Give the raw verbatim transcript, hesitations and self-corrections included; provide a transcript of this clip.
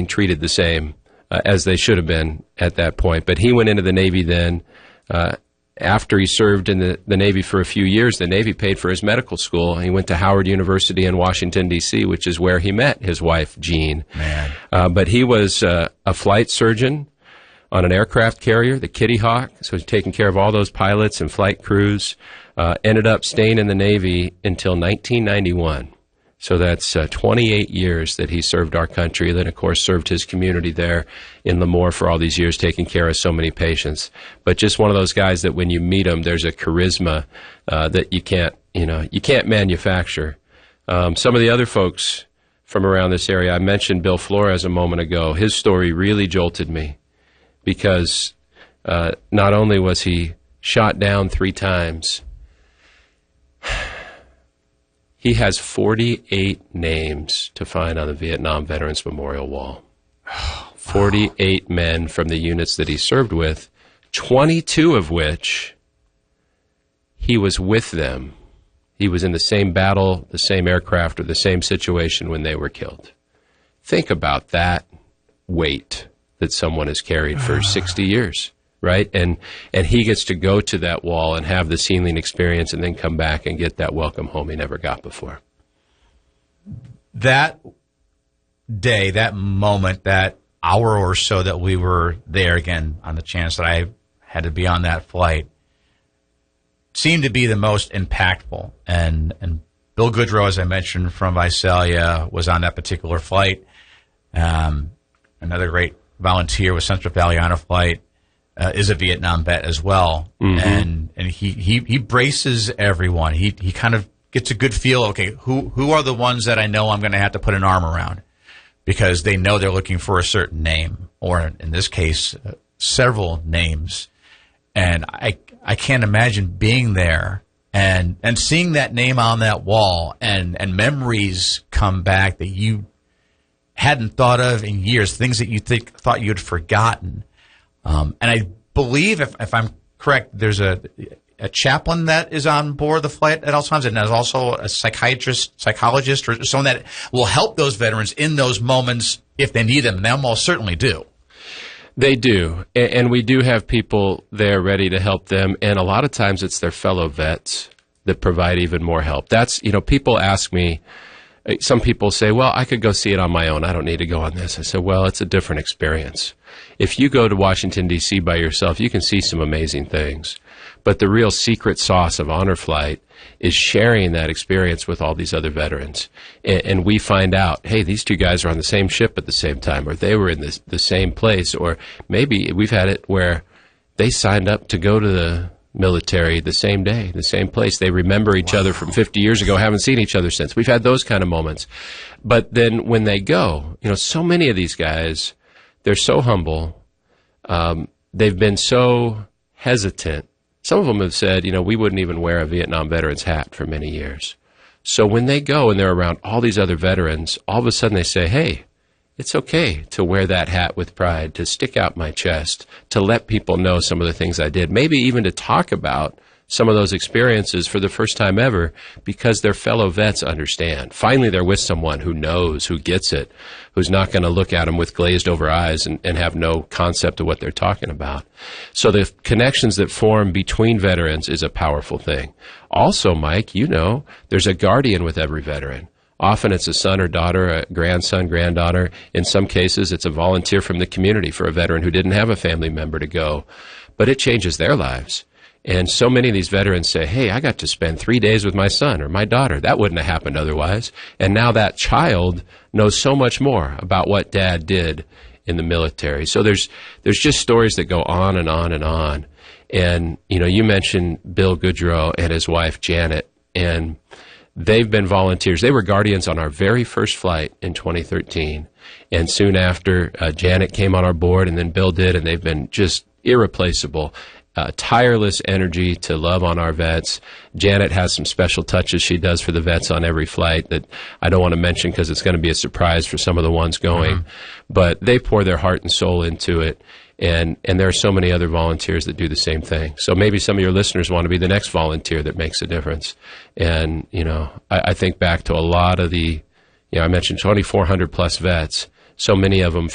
being treated the same uh, as they should have been at that point. But he went into the Navy then. Uh, after he served in the, the Navy for a few years, the Navy paid for his medical school. He went to Howard University in Washington, D C, which is where he met his wife, Jean. Man. Uh, but he was uh, a flight surgeon on an aircraft carrier, the Kitty Hawk, so he's taking care of all those pilots and flight crews. Uh, ended up staying in the Navy until nineteen ninety-one. So that's uh, twenty-eight years that he served our country, then, of course, served his community there in Lemoore for all these years, taking care of so many patients. But just one of those guys that when you meet him, there's a charisma uh, that you can't, you know, you can't manufacture. Um, some of the other folks from around this area, I mentioned Bill Flores a moment ago. His story really jolted me because uh, not only was he shot down three times, he has forty-eight names to find on the Vietnam Veterans Memorial Wall. forty-eight men from the units that he served with, twenty-two of which he was with them. He was in the same battle, the same aircraft, or the same situation when they were killed. Think about that weight that someone has carried for sixty years. Right? And and he gets to go to that wall and have the healing experience and then come back and get that welcome home he never got before. That day, that moment, that hour or so that we were there, again, on the chance that I had to be on that flight, seemed to be the most impactful. And, and Bill Goodrow, as I mentioned, from Visalia, was on that particular flight. Um, another great volunteer with Central Valley Honor Flight. Uh, is a Vietnam vet as well, mm-hmm. and and he, he, he braces everyone. He he kind of gets a good feel. Okay, who who are the ones that I know I'm going to have to put an arm around, because they know they're looking for a certain name, or in this case, uh, several names. And I I can't imagine being there and and seeing that name on that wall, and and memories come back that you hadn't thought of in years, things that you think thought you'd forgotten. Um, and I believe, if, if I'm correct, there's a, a chaplain that is on board the flight at all times, and there's also a psychiatrist, psychologist, or someone that will help those veterans in those moments if they need them. And they almost certainly do. They do. And, and we do have people there ready to help them. And a lot of times it's their fellow vets that provide even more help. That's, you know, people ask me, some people say, well, I could go see it on my own. I don't need to go on this. I said, well, it's a different experience. If you go to Washington, D C by yourself, you can see some amazing things. But the real secret sauce of Honor Flight is sharing that experience with all these other veterans. And, and we find out, hey, these two guys are on the same ship at the same time, or they were in the, the same place, or maybe we've had it where they signed up to go to the military the same day, the same place. They remember each wow. other from fifty years ago, haven't seen each other since. We've had those kind of moments. But then when they go, you know, so many of these guys, they're so humble. Um, they've been so hesitant. Some of them have said, you know, we wouldn't even wear a Vietnam veteran's hat for many years. So when they go and they're around all these other veterans, all of a sudden they say, hey, it's okay to wear that hat with pride, to stick out my chest, to let people know some of the things I did, maybe even to talk about some of those experiences for the first time ever, because their fellow vets understand. Finally, they're with someone who knows, who gets it, who's not going to look at them with glazed over eyes and, and have no concept of what they're talking about. So the connections that form between veterans is a powerful thing. Also, Mike, you know, there's a guardian with every veteran. Often it's a son or daughter, a grandson, granddaughter. In some cases, it's a volunteer from the community for a veteran who didn't have a family member to go. But it changes their lives. And so many of these veterans say, hey, I got to spend three days with my son or my daughter. That wouldn't have happened otherwise. And now that child knows so much more about what dad did in the military. So there's there's just stories that go on and on and on. And, you know, you mentioned Bill Goodrow and his wife, Janet, and they've been volunteers. They were guardians on our very first flight in twenty thirteen. And soon after, uh, Janet came on our board, and then Bill did, and they've been just irreplaceable. Uh, tireless energy to love on our vets. Janet has some special touches she does for the vets on every flight that I don't want to mention because it's going to be a surprise for some of the ones going. Mm-hmm. But they pour their heart and soul into it. And, and there are so many other volunteers that do the same thing. So maybe some of your listeners want to be the next volunteer that makes a difference. And, you know, I, I think back to a lot of the, you know, I mentioned twenty-four hundred plus vets. So many of them